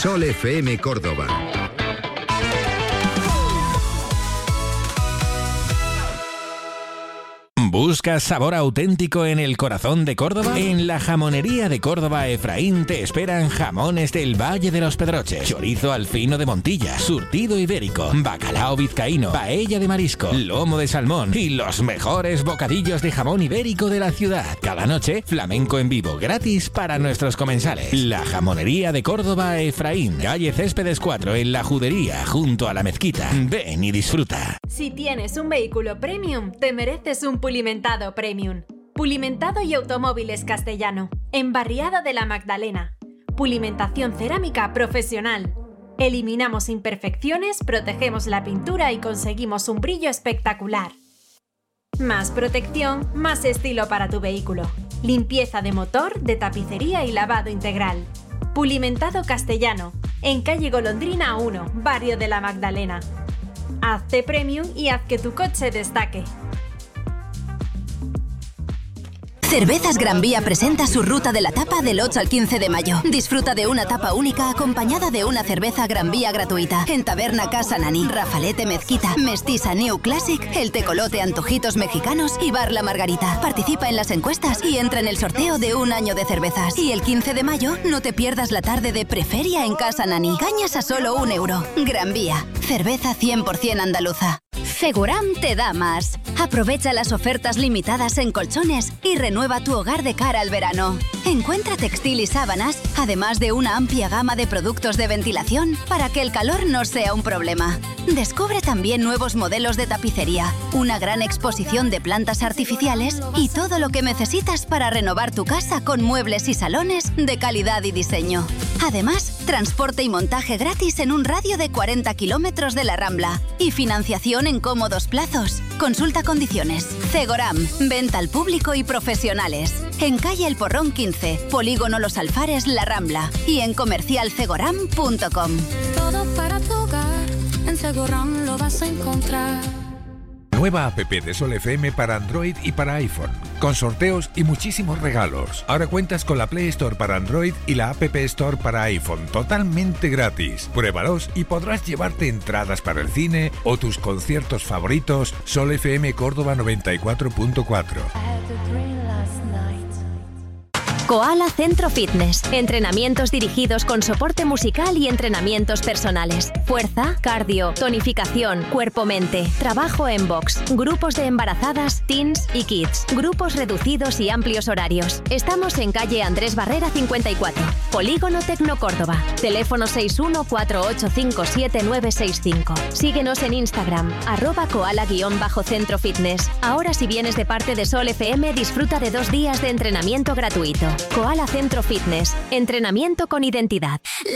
Sol FM Córdoba. ¿Buscas sabor auténtico en el corazón de Córdoba? En la Jamonería de Córdoba Efraín te esperan jamones del Valle de los Pedroches, chorizo al fino de Montilla, surtido ibérico, bacalao vizcaíno, paella de marisco, lomo de salmón y los mejores bocadillos de jamón ibérico de la ciudad. Cada noche, flamenco en vivo gratis para nuestros comensales. La Jamonería de Córdoba Efraín, calle Céspedes 4 en La Judería, junto a la mezquita. Ven y disfruta. Si tienes un vehículo premium, te mereces un Pulimentado Premium. Pulimentado y Automóviles Castellano, en Barriada de la Magdalena. Pulimentación cerámica profesional. Eliminamos imperfecciones, protegemos la pintura y conseguimos un brillo espectacular. Más protección, más estilo para tu vehículo. Limpieza de motor, de tapicería y lavado integral. Pulimentado Castellano, en calle Golondrina 1, barrio de la Magdalena. Hazte premium y haz que tu coche destaque. Cervezas Gran Vía presenta su ruta de la tapa del 8 al 15 de mayo. Disfruta de una tapa única acompañada de una cerveza Gran Vía gratuita en Taberna Casa Nani, Rafalete Mezquita, Mestiza New Classic, El Tecolote Antojitos Mexicanos y Bar La Margarita. Participa en las encuestas y entra en el sorteo de un año de cervezas. Y el 15 de mayo no te pierdas la tarde de Preferia en Casa Nani. Cañas a solo €1. Gran Vía, cerveza 100% andaluza. Fegoram te da más. Aprovecha las ofertas limitadas en colchones y renueva tu hogar de cara al verano. Encuentra textil y sábanas, además de una amplia gama de productos de ventilación para que el calor no sea un problema. Descubre también nuevos modelos de tapicería, una gran exposición de plantas artificiales y todo lo que necesitas para renovar tu casa con muebles y salones de calidad y diseño. Además, transporte y montaje gratis en un radio de 40 kilómetros de la Rambla y financiación en cómodos plazos. Consulta condiciones. Fegoram, venta al público y profesionales. En calle El Porrón 15, Polígono Los Alfares, La Rambla y en comercialfegoram.com. Todo para tu hogar, en Fegoram lo vas a encontrar. Nueva app de Sol FM para Android y para iPhone, con sorteos y muchísimos regalos. Ahora cuentas con la Play Store para Android y la App Store para iPhone, totalmente gratis. Pruébalos y podrás llevarte entradas para el cine o tus conciertos favoritos. Sol FM Córdoba 94.4. Koala Centro Fitness. Entrenamientos dirigidos con soporte musical y entrenamientos personales. Fuerza, cardio, tonificación, cuerpo-mente, trabajo en box, grupos de embarazadas, teens y kids, grupos reducidos y amplios horarios. Estamos en calle Andrés Barrera 54, Polígono Tecno Córdoba. Teléfono 614857965. Síguenos en Instagram, @koala_centro fitness. Ahora, si vienes de parte de Sol FM, disfruta de 2 días de entrenamiento gratuito. Koala Centro Fitness. Entrenamiento con identidad.